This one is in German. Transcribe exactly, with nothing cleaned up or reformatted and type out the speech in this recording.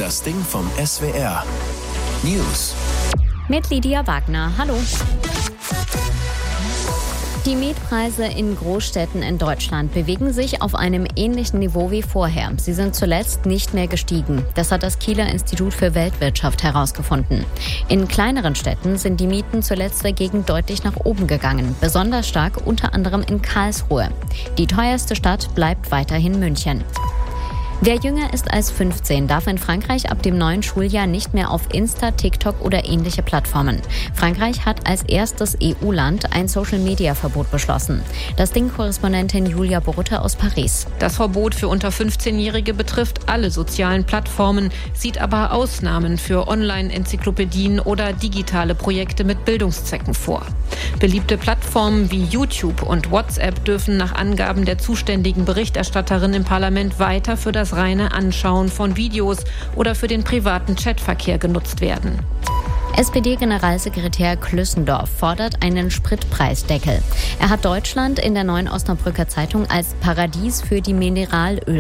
Das Ding vom S W R. News. Mit Lydia Wagner. Hallo. Die Mietpreise in Großstädten in Deutschland bewegen sich auf einem ähnlichen Niveau wie vorher. Sie sind zuletzt nicht mehr gestiegen. Das hat das Kieler Institut für Weltwirtschaft herausgefunden. In kleineren Städten sind die Mieten zuletzt dagegen deutlich nach oben gegangen. Besonders stark unter anderem in Karlsruhe. Die teuerste Stadt bleibt weiterhin München. Wer jünger ist als fünfzehn, darf in Frankreich ab dem neuen Schuljahr nicht mehr auf Insta, TikTok oder ähnliche Plattformen. Frankreich hat als erstes E U-Land ein Social-Media-Verbot beschlossen. Das Ding-Korrespondentin Julia Boruta aus Paris. Das Verbot für unter fünfzehnjährige betrifft alle sozialen Plattformen, sieht aber Ausnahmen für Online-Enzyklopädien oder digitale Projekte mit Bildungszwecken vor. Beliebte Plattformen wie YouTube und WhatsApp dürfen nach Angaben der zuständigen Berichterstatterin im Parlament weiter für das reine Anschauen von Videos oder für den privaten Chatverkehr genutzt werden. S P D-Generalsekretär Klüssendorf fordert einen Spritpreisdeckel. Er hat Deutschland in der Neuen Osnabrücker Zeitung als Paradies für die Mineralöl